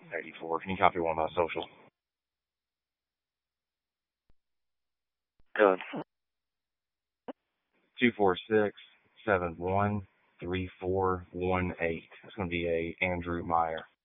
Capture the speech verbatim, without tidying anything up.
eighty-four. Can you copy one of my social? Good. Two four six seven one three four one eight. It's going to be a Andrew Meyer.